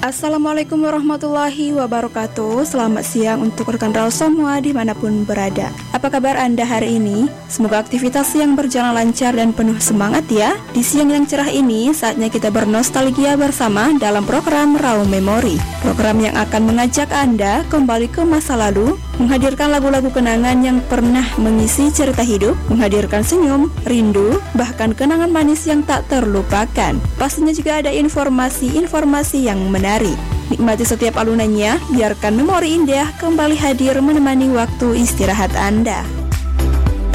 Assalamualaikum warahmatullahi wabarakatuh. Selamat siang untuk rekan Raul semua dimanapun berada. Apa kabar Anda hari ini? Semoga aktivitas yang berjalan lancar dan penuh semangat ya. Di siang yang cerah ini, saatnya kita bernostalgia bersama dalam program Raul Memori. Program yang akan mengajak Anda kembali ke masa lalu, menghadirkan lagu-lagu kenangan yang pernah mengisi cerita hidup, menghadirkan senyum, rindu, bahkan kenangan manis yang tak terlupakan. Pastinya juga ada informasi-informasi yang menarik. Nikmati setiap alunannya, biarkan memori indah kembali hadir menemani waktu istirahat Anda.